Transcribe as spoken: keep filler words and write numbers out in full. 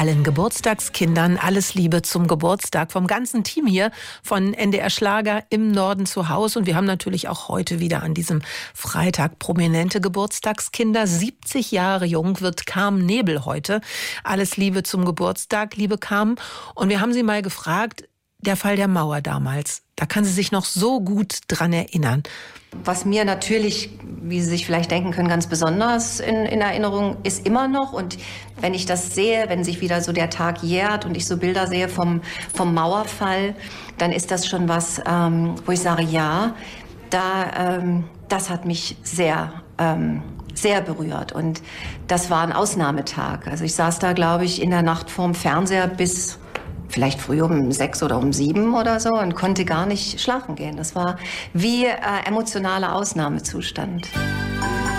allen Geburtstagskindern alles Liebe zum Geburtstag vom ganzen Team hier von N D R Schlager im Norden zu Hause. Und wir haben natürlich auch heute wieder an diesem Freitag prominente Geburtstagskinder. siebzig Jahre jung wird Carmen Nebel heute. Alles Liebe zum Geburtstag, liebe Carmen. Und wir haben sie mal gefragt, der Fall der Mauer damals, da kann sie sich noch so gut dran erinnern. Was mir natürlich, wie Sie sich vielleicht denken können, ganz besonders in, in Erinnerung ist immer noch. Und wenn ich das sehe, wenn sich wieder so der Tag jährt und ich so Bilder sehe vom, vom Mauerfall, dann ist das schon was, ähm, wo ich sage, ja, da, ähm, das hat mich sehr, ähm, sehr berührt. Und das war ein Ausnahmetag. Also ich saß da, glaube ich, in der Nacht vorm Fernseher bis vielleicht früh um sechs oder um sieben oder so und konnte gar nicht schlafen gehen. Das war wie äh, emotionaler Ausnahmezustand.